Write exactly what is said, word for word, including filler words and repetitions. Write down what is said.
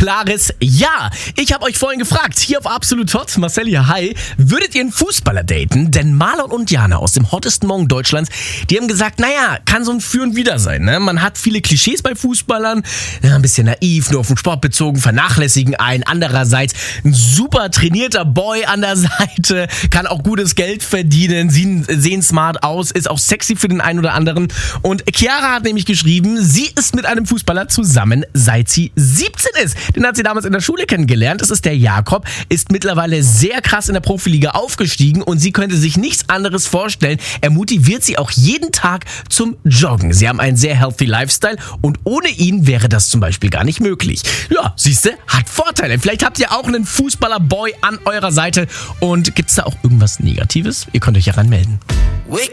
klares Ja. Ich habe euch vorhin gefragt, hier auf Absolut Hot, Marcel hier, hi, würdet ihr einen Fußballer daten? Denn Marlon und Jana aus dem hottesten Morgen Deutschlands, die haben gesagt, naja, kann so ein Für und Wider sein. Ne? Man hat viele Klischees bei Fußballern, ja, ein bisschen naiv, nur auf den Sport bezogen, vernachlässigen einen. Andererseits ein super trainierter Boy an der Seite, kann auch gutes Geld verdienen, sehen, sehen smart aus, ist auch sexy für den einen oder anderen. Und Chiara hat nämlich geschrieben, sie ist mit einem Fußballer zusammen, seit sie siebzehn ist. Den hat sie damals in der Schule kennengelernt. Das ist der Jakob, ist mittlerweile sehr krass in der Profiliga aufgestiegen und sie könnte sich nichts anderes vorstellen. Er motiviert sie auch jeden Tag zum Joggen. Sie haben einen sehr healthy Lifestyle und ohne ihn wäre das zum Beispiel gar nicht möglich. Ja, siehste, hat Vorteile. Vielleicht habt ihr auch einen Fußballer-Boy an eurer Seite und gibt's da auch irgendwas Negatives? Ihr könnt euch ja ranmelden.